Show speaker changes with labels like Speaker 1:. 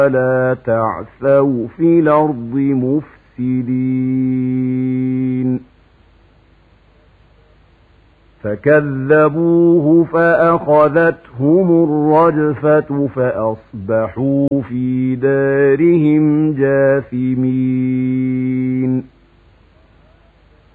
Speaker 1: ولا تعثوا في الأرض مفسدين فكذبوه فأخذتهم الرجفة فأصبحوا في دارهم جاثمين.